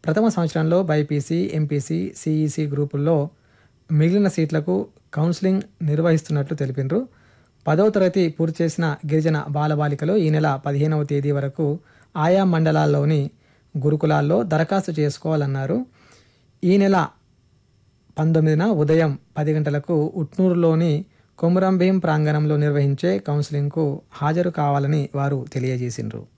ప్రథమ సంవత్సరంలో BiPC, MPC, CEC గ్రూపుల్లో మిగిలిన సీట్లకు కౌన్సిలింగ్ నిర్వహిస్తున్నట్లు తెలిపినారు. 10వ తరగతి పూర్తి చేసిన గిరిజన బాలబాలికలు ఈ నెల 15వ తేదీ వరకు ఆయా మండలాల్లోని గురుకులాల్లో దరఖాస్తు చేసుకోవాలన్నారు. ఈ నెల 19న ఉదయం 10 గంటలకు ఉట్నూరులోని కొమురంభీం ప్రాంగణంలో నిర్వహించే కౌన్సిలింగ్కు హాజరు కావాలని వారు తెలియజేసిండ్రు.